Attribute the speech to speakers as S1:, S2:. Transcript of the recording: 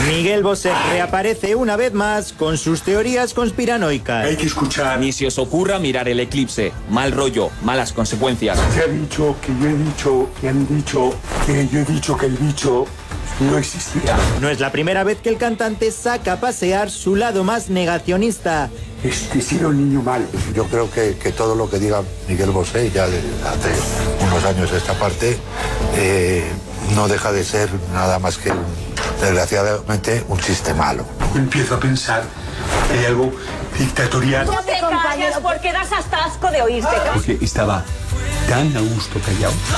S1: Miguel Bosé reaparece una vez más con sus teorías conspiranoicas.
S2: Hay que escuchar.
S3: Ni se os ocurra mirar el eclipse. Mal rollo, malas consecuencias.
S2: Se ha dicho que yo he dicho, que han dicho, que yo he dicho que el bicho no existía.
S1: No es la primera vez que el cantante saca a pasear su lado más negacionista.
S2: He sido un niño malo.
S4: Yo creo que todo lo que diga Miguel Bosé, ya hace unos años esta parte, no deja de ser nada más que, desgraciadamente, un chiste malo.
S2: Empiezo a pensar que hay algo dictatorial.
S5: No te calles porque das hasta asco de oírte.
S2: Porque estaba tan a gusto callado.